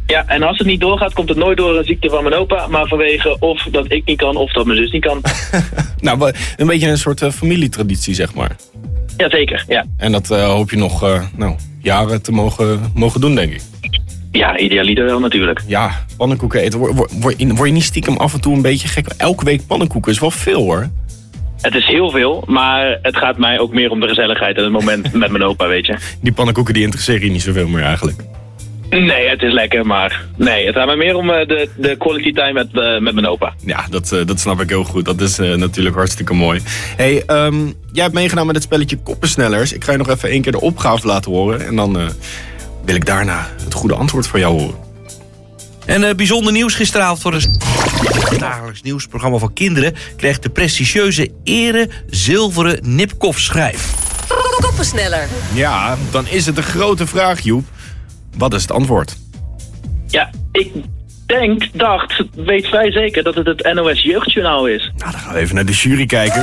Ja, en als het niet doorgaat, komt het nooit door een ziekte van mijn opa. Maar vanwege of dat ik niet kan, of dat mijn zus niet kan. Nou, een beetje een soort familietraditie, zeg maar. Jazeker, ja. En dat hoop je nog jaren te mogen doen, denk ik. Ja, idealiter wel natuurlijk. Ja, pannenkoeken eten. Word je niet stiekem af en toe een beetje gek? Elke week pannenkoeken is wel veel, hoor. Het is heel veel, maar het gaat mij ook meer om de gezelligheid en het moment met mijn opa, weet je. Die pannenkoeken die interesseren je niet zoveel meer eigenlijk. Nee, het is lekker, maar nee, het gaat mij meer om de quality time met mijn opa. Ja, dat snap ik heel goed. Dat is natuurlijk hartstikke mooi. Hey, jij hebt meegedaan met het spelletje Koppensnellers. Ik ga je nog even 1 keer de opgave laten horen. En dan wil ik daarna het goede antwoord van jou horen. En bijzonder nieuws gisteravond voor het dagelijks nieuwsprogramma van kinderen kreeg de prestigieuze ere zilveren Nipkoff-schijf. Koppensneller. Ja, dan is het een grote vraag, Joep. Wat is het antwoord? Ja, ik weet vrij zeker dat het NOS Jeugdjournaal is. Nou, dan gaan we even naar de jury kijken.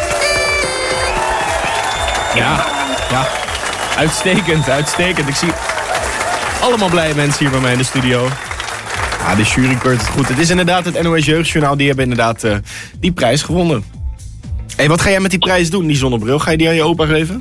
Ja. Uitstekend. Ik zie allemaal blije mensen hier bij mij in de studio. Ja, de jury keurt het goed. Het is inderdaad het NOS Jeugdjournaal. Die hebben inderdaad die prijs gewonnen. Hey, wat ga jij met die prijs doen, die zonnebril? Ga je die aan je opa geven?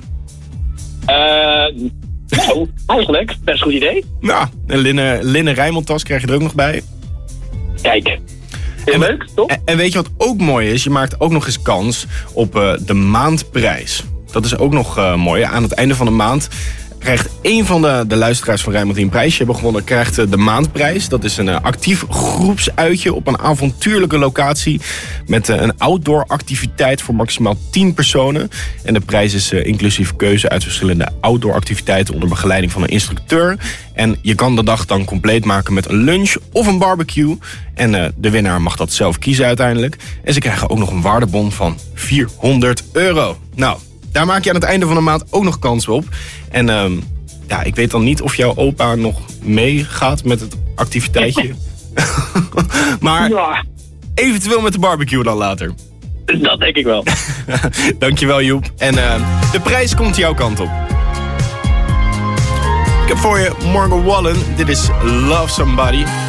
Nou, eigenlijk, best goed idee. Nou, een linnen rijmeltas krijg je er ook nog bij. Kijk, heel leuk, toch? En weet je wat ook mooi is? Je maakt ook nog eens kans op de maandprijs. Dat is ook nog mooi. Aan het einde van de maand krijgt één van de luisteraars van Rijnmond die een prijsje hebben gewonnen, krijgt de maandprijs. Dat is een actief groepsuitje op een avontuurlijke locatie met een outdoor activiteit voor maximaal 10 personen. En de prijs is inclusief keuze uit verschillende outdoor activiteiten onder begeleiding van een instructeur. En je kan de dag dan compleet maken met een lunch of een barbecue. En de winnaar mag dat zelf kiezen uiteindelijk. En ze krijgen ook nog een waardebon van €400. Nou, daar maak je aan het einde van de maand ook nog kans op. En ik weet dan niet of jouw opa nog meegaat met het activiteitje. Maar Ja, eventueel met de barbecue dan later. dat denk ik wel. Dankjewel, Joep. En de prijs komt jouw kant op. Ik heb voor je Morgan Wallen. Dit is Love Somebody.